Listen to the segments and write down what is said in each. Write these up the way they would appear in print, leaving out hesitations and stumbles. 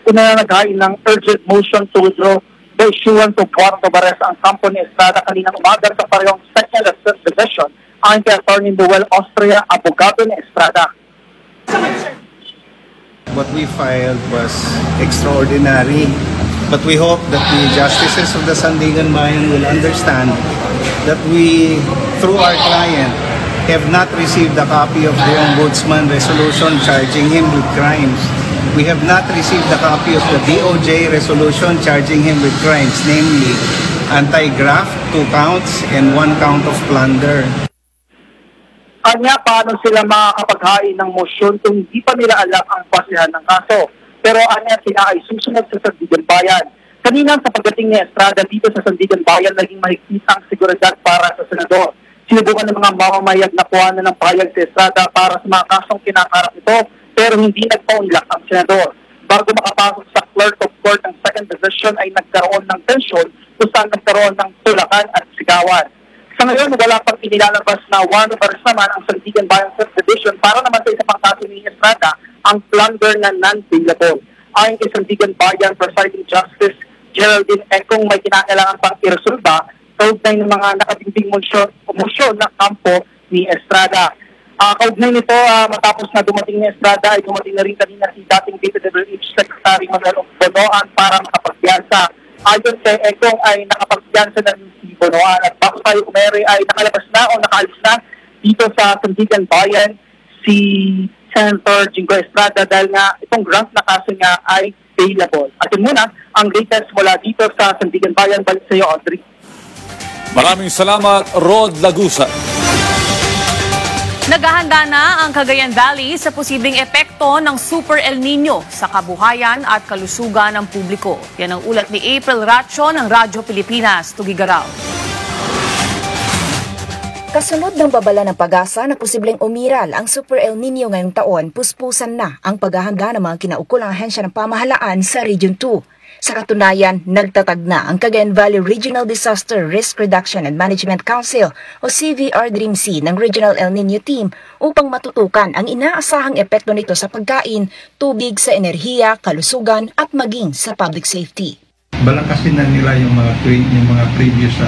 una na naghain ng urgent motion to withdraw the issuance of warrant of arrest ang kampo ni Estrada kaninang umaga sa parehong Second and Third Division ayon kay Attorney Noel Austria, abogado ni Estrada. What we filed was extraordinary, but we hope that the justices of the Sandigan Bayan will understand that we, through our client, have not received a copy of the Ombudsman resolution charging him with crimes. We have not received a copy of the DOJ resolution charging him with crimes, namely anti-graft, 2 counts, and 1 count of plunder. Kanya, paano sila makakapaghain ng motion kung hindi pa nila alam ang basihan ng kaso? Pero anya, sila ay susunod sa Sandigan Bayan. Kanina sa pagdating ni Estrada dito sa Sandigan Bayan, naging mahigpit ang seguridad para sa senador. Sinubukan ng mga mamamayag na kuhanan ng payag si Estrada para sa mga kasong kinakarap ito, pero hindi nagpaunlak ang senador. Bago makapasok sa clerk of court ng Second Division ay nagkaroon ng tensyon kung saan nagkaroon ng tulakan at sigawan. Sa ngayon, wala pang inilalabas na warrant of arrest naman ang Sandigan Bayan First Division para naman sa isang kaso ni Estrada ang plunder na non-bailable. Ayon kay Sandigan Bayan Presiding Justice Geraldine Econg, may kinakailangan pang iresolba kaugnay ng mga nakatinding motion na kampo ni Estrada. Kaugnay nito, matapos na dumating ni Estrada, ay dumating na rin kanina si dating DPWH Secretary Manuel Bonoan para makapagpiyansa. Ayon kay Econg ay nakapagpiyansa na rin si Bonoan at bago tayo umere ay nakalabas na o nakaalis na dito sa Sandigan Bayan si Senator Jingo Estrada dahil nga itong grant na kaso niya ay bailable. At yun muna ang latest mula dito sa Sandigan Bayan. Balik sa iyo, Audrey. Maraming salamat, Rod Lagusa. Naghahanda na ang Cagayan Valley sa posibleng epekto ng Super El Nino sa kabuhayan at kalusugan ng publiko. Yan ang ulat ni April Racho ng Radyo Pilipinas, Tugigaraw. Kasunod ng babala ng pag-asa na posibleng umiral ang Super El Nino ngayong taon, puspusan na ang paghahanda ng mga kinaukulang ahensya ng pamahalaan sa Region 2. Sa katunayan, nagtatag na ang Cagayan Valley Regional Disaster Risk Reduction and Management Council o CVR-DREAM-C ng Regional El Nino Team upang matutukan ang inaasahang epekto nito sa pagkain, tubig, sa enerhiya, kalusugan at maging sa public safety. Balakasin na nila yung mga previous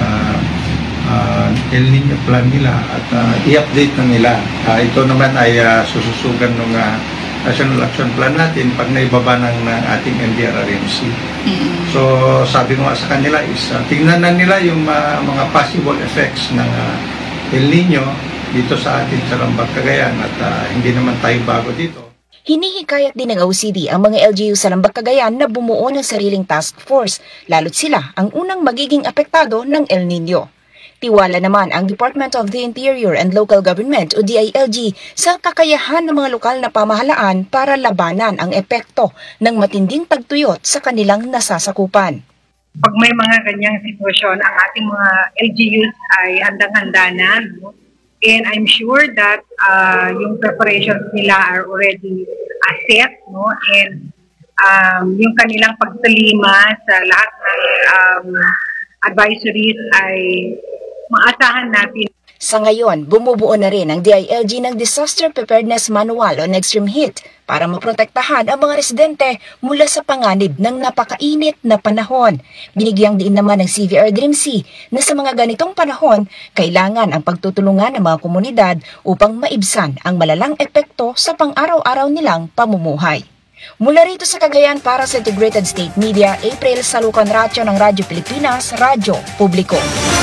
El Nino plan nila at i-update na nila. Ito naman ay sususugan ng National Action Plan natin pag naibaba ng ating NDRRMC. So sabi ko sa kanila is tingnan na nila yung mga possible effects ng El Nino dito sa atin sa Lambag, Cagayan at hindi naman tayo bago dito. Hinihikayat din ng OCD ang mga LGU sa Lambag, Cagayan na bumuo ng sariling task force, lalo't sila ang unang magiging apektado ng El Nino. Tiwala naman ang Department of the Interior and Local Government o DILG sa kakayahan ng mga lokal na pamahalaan para labanan ang epekto ng matinding pagtuyot sa kanilang nasasakupan. Pag may mga ganyang sitwasyon, ang ating mga LGUs ay handang-handa na. No? And I'm sure that yung preparations nila are already set. No? And yung kanilang pagsalima sa lahat ng advisories ay maasahan natin. Sa ngayon, bumubuo na rin ang DILG ng Disaster Preparedness Manual on Extreme Heat para maprotektahan ang mga residente mula sa panganib ng napakainit na panahon. Binigyang diin naman ng CVR-DREAM-C na sa mga ganitong panahon, kailangan ang pagtutulungan ng mga komunidad upang maibsan ang malalang epekto sa pang-araw-araw nilang pamumuhay. Mula rito sa Cagayan para sa Integrated State Media, April Salucan Racho ng Radyo Pilipinas, Radyo Publiko.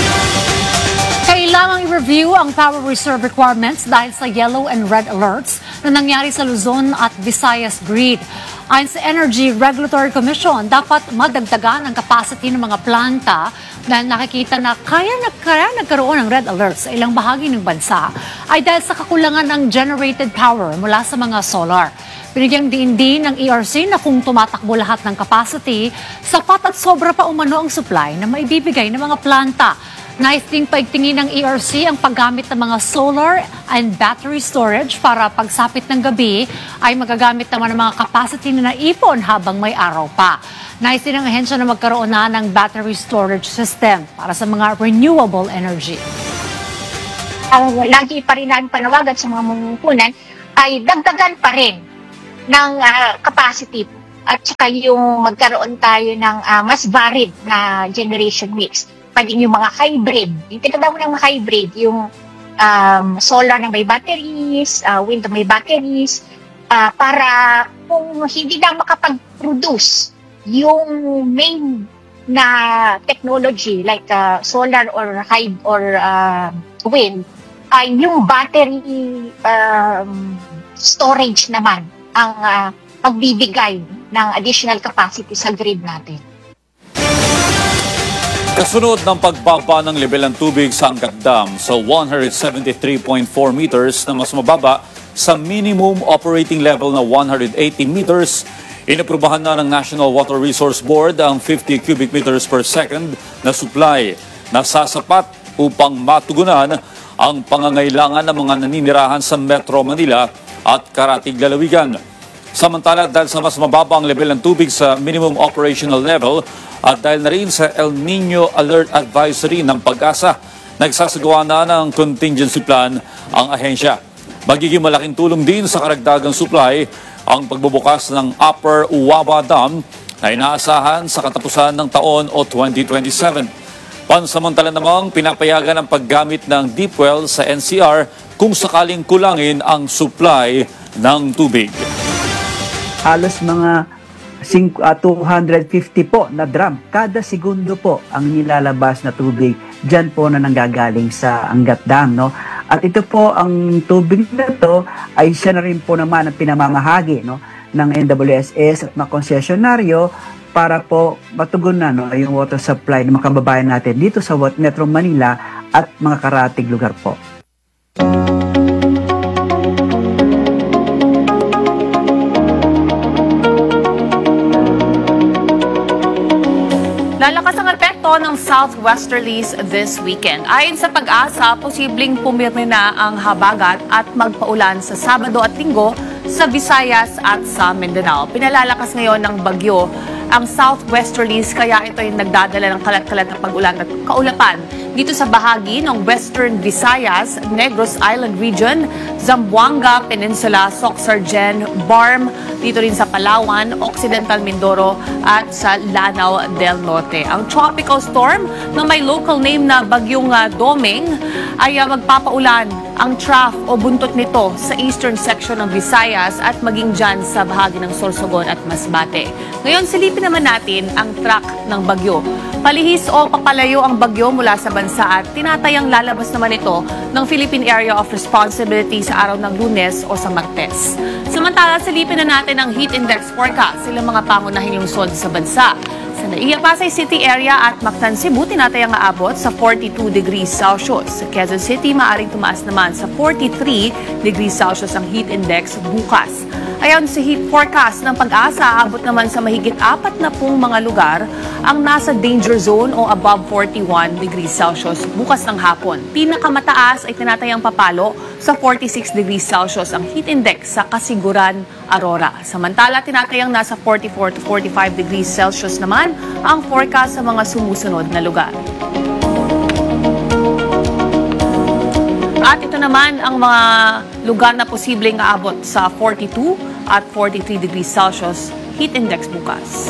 Kailangang i-review ang power reserve requirements dahil sa yellow and red alerts na nangyari sa Luzon at Visayas grid. Ayon sa Energy Regulatory Commission, dapat madagdagan ang capacity ng mga planta dahil nakikita na kaya nagkaroon ng red alerts sa ilang bahagi ng bansa ay dahil sa kakulangan ng generated power mula sa mga solar. Binigyang diin din ng ERC na kung tumatakbo lahat ng capacity, sapat at sobra pa umano ang supply na maibibigay ng mga planta. Nais ding paigtingin ng ERC ang paggamit ng mga solar and battery storage para pagsapit ng gabi ay magagamit naman ng mga capacity na naipon habang may araw pa. Nais din ng ahensya na magkaroon na ng battery storage system para sa mga renewable energy. Lagi pa rin ang panawagan sa mga mamumuhunan ay dagdagan pa rin ng capacity at saka yung magkaroon tayo ng mas varied na generation mix. Pwede yung mga hybrid, yung tinatawag ng mga hybrid, yung solar na may batteries, wind na may batteries, para kung hindi na makapag-produce yung main na technology like solar or wind, ay yung battery storage naman ang magbibigay ng additional capacity sa grid natin. Kasunod ng pagbaba ng level ng tubig sa Angat Dam sa 173.4 meters na mas mababa sa minimum operating level na 180 meters, inaprubahan na ng National Water Resource Board ang 50 cubic meters per second na supply na sasapat upang matugunan ang pangangailangan ng mga naninirahan sa Metro Manila at karatig lalawigan. Samantala, dahil sa mas mababa ang level ng tubig sa minimum operational level at dahil na rin sa El Nino Alert Advisory ng Pag-asa, nagsasagawa na ng contingency plan ang ahensya. Magiging malaking tulong din sa karagdagang supply ang pagbubukas ng Upper Uwaba Dam na inaasahan sa katapusan ng taon o 2027. Pansamantala namang pinapayagan ang paggamit ng deep well sa NCR kung sakaling kulangin ang supply ng tubig. Halos mga 250 po na drum kada segundo po ang nilalabas na tubig dyan po na nanggagaling sa Angat Dam, no? At ito po, ang tubig na to ay siya na rin po naman ang pinamamahagi, no, ng NWSS at mga konsesyonaryo para po matugunan, no, yung water supply ng mga kababayan natin dito sa Metro Manila at mga karatig lugar po. Lalakas ang epekto ng southwesterlies this weekend. Ayon sa Pag-asa, posibleng pumirme na ang habagat at magpaulan sa Sabado at Linggo sa Visayas at sa Mindanao. Pinalalakas ngayon ng bagyo ang southwesterlies kaya ito yung nagdadala ng kalat-kalat na pag-ulan at kaulapan dito sa bahagi ng Western Visayas, Negros Island Region, Zamboanga Peninsula, Soc-Sargen, Barm, dito rin sa Palawan, Occidental Mindoro at sa Lanao del Norte. Ang tropical storm na may local name na Bagyong Doming ay magpapaulan ang trough o buntot nito sa eastern section ng Visayas at maging dyan sa bahagi ng Sorsogon at Masbate. Ngayon, silipin naman natin ang track ng bagyo. Palihis o papalayo ang bagyo mula sa bansa at tinatayang lalabas naman ito ng Philippine Area of Responsibility sa araw ng Lunes o sa Martes. Samantala, silipin na natin ang heat index forecast sa mga pangunahing lungsod sa bansa. Sa Naiya, Pasay City area at Mactan, Cebu, tinatayang aabot sa 42 degrees Celsius. Sa Quezon City, maaring tumaas naman sa 43 degrees Celsius ang heat index bukas. Ayon sa heat forecast ng Pag-asa, aabot naman sa mahigit 40 mga lugar ang nasa danger zone o above 41 degrees Celsius bukas ng hapon. Pinakamataas ay tinatayang papalo sa 46 degrees Celsius ang heat index sa Kasiguran, Aurora. Samantala, tinatayang nasa 44 to 45 degrees Celsius naman ang forecast sa mga sumusunod na lugar. At ito naman ang mga lugar na posibleng aabot sa 42 at 43 degrees Celsius heat index bukas.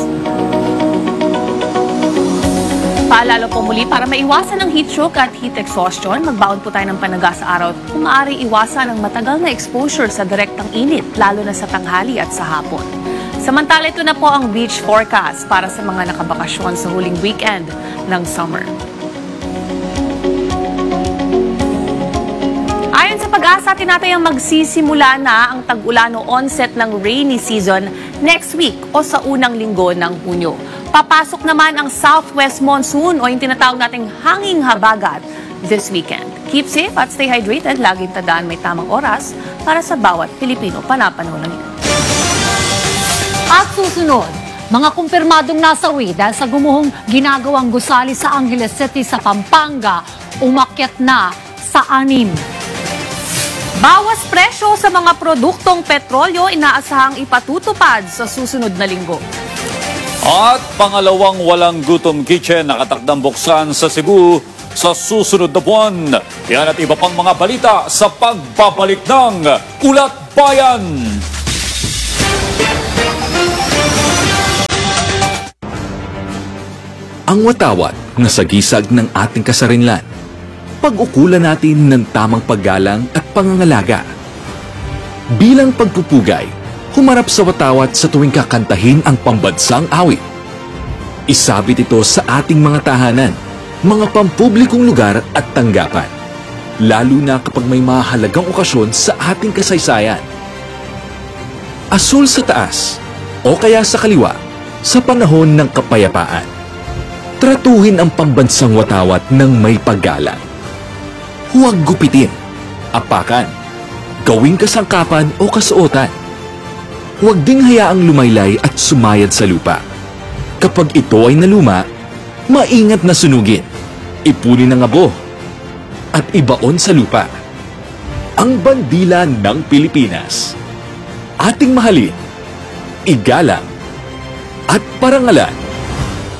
Paalala po muli, para maiwasan ang heat stroke at heat exhaustion, magbaon po tayo ng panaga sa araw at kung maaari iwasan ang matagal na exposure sa direktang init, lalo na sa tanghali at sa hapon. Samantala, ito na po ang beach forecast para sa mga nakabakasyon sa huling weekend ng summer. Ayon sa Pag-asa, tinatayang magsisimula na ang tag-ulan o onset ng rainy season next week o sa unang linggo ng Hunyo. Papasok naman ang southwest monsoon o yung tinatawag nating hanging habagat this weekend. Keep safe at stay hydrated. Laging tandaan may tamang oras para sa bawat Pilipino panapanahon ng ito. At susunod, mga kumpirmadong nasawi dahil sa gumuhong ginagawang gusali sa Angeles City sa Pampanga, umakyat na sa 6. Bawas presyo sa mga produktong petrolyo inaasahang ipatutupad sa susunod na linggo. At pangalawang walang gutom kitchen nakatakdang buksan sa Cebu sa susunod na buwan. Yan at iba pang mga balita sa pagbabalik ng Ulat Bayan. Ang watawat na sagisag ng ating kasarinlan. Pag-ukulan natin ng tamang paggalang at pangangalaga. Bilang pagpupugay, humarap sa watawat sa tuwing kakantahin ang pambansang awit. Isabit ito sa ating mga tahanan, mga pampublikong lugar at tanggapan, lalo na kapag may mahalagang okasyon sa ating kasaysayan. Asul sa taas o kaya sa kaliwa sa panahon ng kapayapaan. Tratuhin ang pambansang watawat ng may paggalang. Huwag gupitin, apakan, gawing kasangkapan o kasuotan. Huwag ding hayaang lumaylay at sumayad sa lupa. Kapag ito ay naluma, maingat na sunugin, ipunin ng abo, at ibaon sa lupa. Ang bandila ng Pilipinas. Ating mahalin, igalang, at parangalan.